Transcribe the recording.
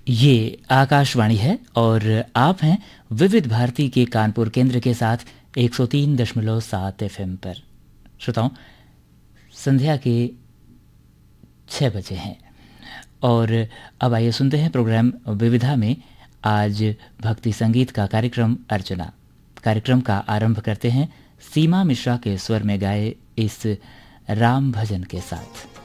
ये आकाशवाणी है और आप हैं विविध भारती के कानपुर केंद्र के साथ 103.7 एफएम पर। श्रोताओं, संध्या के 6 बजे हैं और अब आइए सुनते हैं प्रोग्राम विविधा में आज भक्ति संगीत का कार्यक्रम अर्चना। कार्यक्रम का आरंभ करते हैं सीमा मिश्रा के स्वर में गाए इस राम भजन के साथ।